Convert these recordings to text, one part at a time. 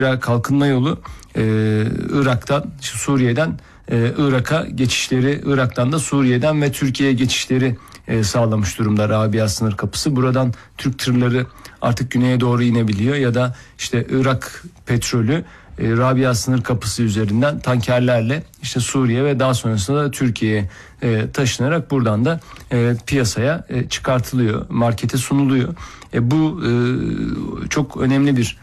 kalkınma yolu Irak'tan, Suriye'den Irak'a geçişleri, Irak'tan da Suriye'den ve Türkiye'ye geçişleri sağlamış durumda Rabia sınır kapısı. Buradan Türk tırları artık güneye doğru inebiliyor ya da işte Irak petrolü Rabia sınır kapısı üzerinden tankerlerle işte Suriye ve daha sonrasında da Türkiye'ye taşınarak buradan da piyasaya çıkartılıyor, markete sunuluyor. Bu çok önemli bir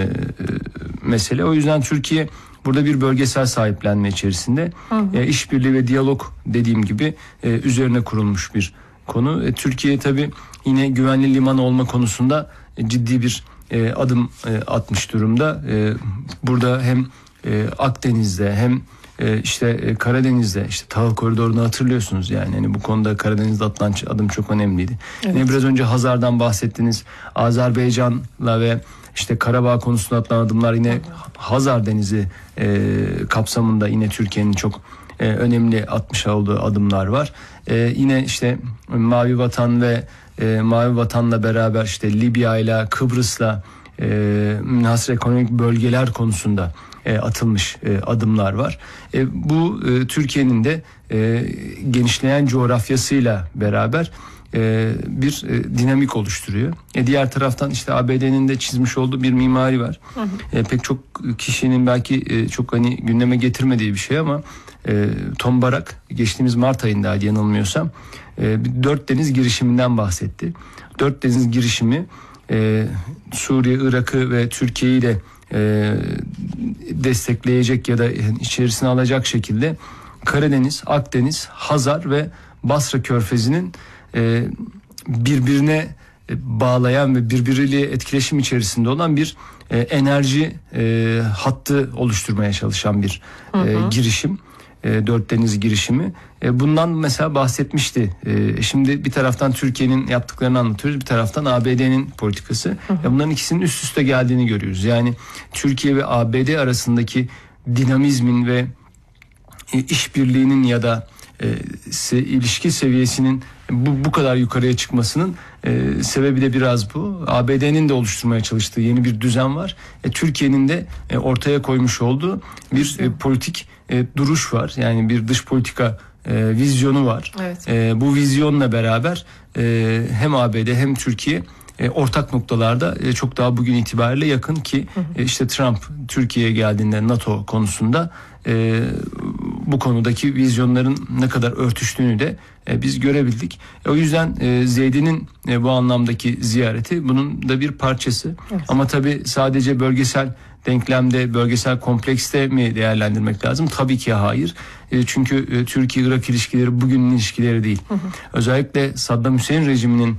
mesele. O yüzden Türkiye burada bir bölgesel sahiplenme içerisinde işbirliği ve diyalog dediğim gibi üzerine kurulmuş bir konu. Türkiye tabii yine güvenli liman olma konusunda ciddi bir adım atmış durumda. Burada hem Akdeniz'de hem işte Karadeniz'de işte tahıl koridorunu hatırlıyorsunuz yani. Hani bu konuda Karadeniz'de atılan adım çok önemliydi. Evet. Yine biraz önce Hazar'dan bahsettiniz. Azerbaycan'la ve işte Karabağ konusunda atılan adımlar yine Hazar Denizi kapsamında yine Türkiye'nin çok önemli atmış olduğu adımlar var. Yine işte Mavi Vatan ve Mavi Vatan'la beraber işte Libya ile Kıbrıs'la münhasır ekonomik bölgeler konusunda atılmış adımlar var. Bu Türkiye'nin de genişleyen coğrafyasıyla beraber bir dinamik oluşturuyor. Diğer taraftan işte ABD'nin de çizmiş olduğu bir mimari var. Pek çok kişinin belki çok hani gündeme getirmediği bir şey ama Tom Barak geçtiğimiz Mart ayındaydı yanılmıyorsam Dört Deniz girişiminden bahsetti. Dört Deniz girişimi Suriye, Irak'ı ve Türkiye'yi de destekleyecek ya da içerisine alacak şekilde Karadeniz, Akdeniz, Hazar ve Basra Körfezi'nin birbirine bağlayan ve birbiriyle etkileşim içerisinde olan bir enerji hattı oluşturmaya çalışan bir girişim. Dört Deniz girişimi. Bundan mesela bahsetmişti. Şimdi bir taraftan Türkiye'nin yaptıklarını anlatıyoruz. Bir taraftan ABD'nin politikası. Bunların ikisinin üst üste geldiğini görüyoruz. Yani Türkiye ve ABD arasındaki dinamizmin ve işbirliğinin ya da ilişki seviyesinin bu kadar yukarıya çıkmasının sebebi de biraz bu. ABD'nin de oluşturmaya çalıştığı yeni bir düzen var. Türkiye'nin de ortaya koymuş olduğu bir politik duruş var. Yani bir dış politika vizyonu var. Evet. Bu vizyonla beraber hem ABD hem Türkiye ortak noktalarda çok daha bugün itibariyle yakın ki işte Trump Türkiye'ye geldiğinde NATO konusunda bu konudaki vizyonların ne kadar örtüştüğünü de biz görebildik. O yüzden Zeydi'nin bu anlamdaki ziyareti bunun da bir parçası. Evet. Ama tabii sadece bölgesel denklemde, bölgesel komplekste mi değerlendirmek lazım? Tabii ki hayır. Çünkü Türkiye-Irak ilişkileri bugünün ilişkileri değil. Özellikle Saddam Hüseyin rejiminin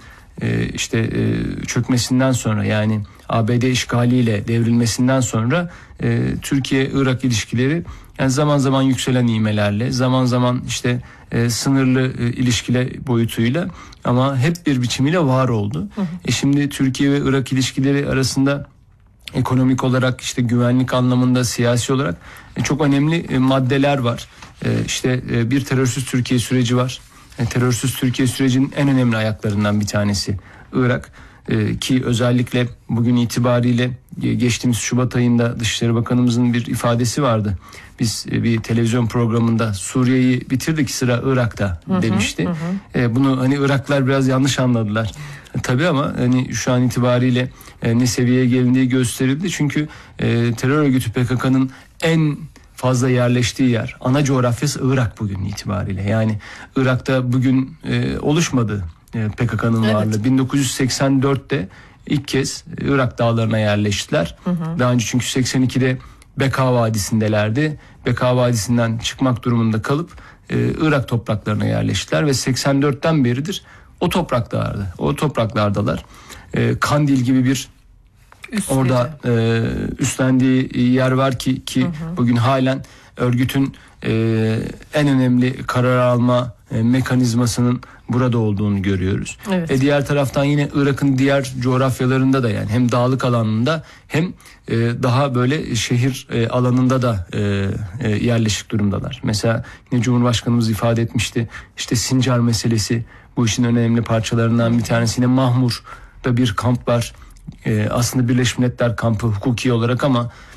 çökmesinden sonra yani ABD işgaliyle devrilmesinden sonra Türkiye-Irak ilişkileri yani zaman zaman yükselen ivmelerle, zaman zaman işte sınırlı ilişkiler boyutuyla ama hep bir biçimiyle var oldu. Şimdi Türkiye ve Irak ilişkileri arasında ekonomik olarak işte güvenlik anlamında siyasi olarak çok önemli maddeler var. Bir terörsüz Türkiye süreci var. Terörsüz Türkiye sürecinin en önemli ayaklarından bir tanesi Irak. Ki özellikle bugün itibariyle geçtiğimiz Şubat ayında Dışişleri Bakanımızın bir ifadesi vardı. Biz bir televizyon programında Suriye'yi bitirdik, sıra Irak'ta demişti. Bunu hani Iraklılar biraz yanlış anladılar. Tabii ama hani şu an itibariyle ne seviyeye gelindiği gösterildi. Çünkü terör örgütü PKK'nın en fazla yerleştiği yer, ana coğrafyası Irak bugün itibariyle. Yani Irak'ta bugün oluşmadı PKK'nın varlığı. 1984'te ilk kez Irak dağlarına yerleştiler. Daha önce çünkü 82'de Beka Vadisi'ndelerdi. Beka Vadisi'nden çıkmak durumunda kalıp Irak topraklarına yerleştiler ve 84'ten beridir o topraklardalar. Kandil gibi bir orada üstlendiği yer var ki bugün halen örgütün en önemli karar alma mekanizmasının burada olduğunu görüyoruz. Evet. Diğer taraftan yine Irak'ın diğer coğrafyalarında da yani hem dağlık alanında hem daha böyle şehir alanında da yerleşik durumdalar. Mesela yine Cumhurbaşkanımız ifade etmişti. İşte Sincar meselesi bu işin önemli parçalarından bir tanesi. Yine Mahmur'da bir kamp var. Aslında Birleşmiş Milletler kampı hukuki olarak ama